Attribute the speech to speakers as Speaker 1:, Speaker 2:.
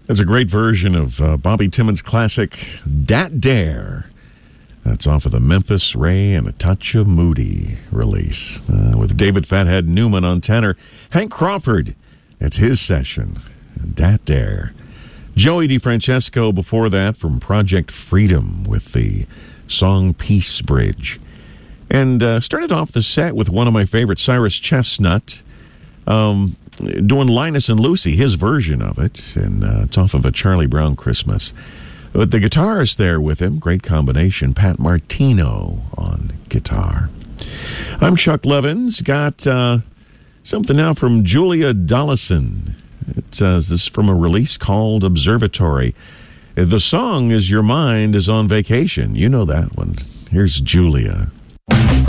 Speaker 1: That's a great version of Bobby Timmons' classic, Dat Dare. That's off of the Memphis Ray and a Touch of Moody release. With David Fathead Newman on tenor. Hank Crawford, it's his session, Dat Dare. Joey DeFrancesco before that from Project Freedom with the song Peace Bridge. And started off the set with one of my favorites, Cyrus Chestnut, doing Linus and Lucy, his version of it, and it's off of A Charlie Brown Christmas. But the guitarist there with him, great combination, Pat Martino on guitar. I'm Chuck Levins. Got something now from Julia Dollison. This is from a release called Observatory. The song is Your Mind is on Vacation. You know that one. Here's Julia.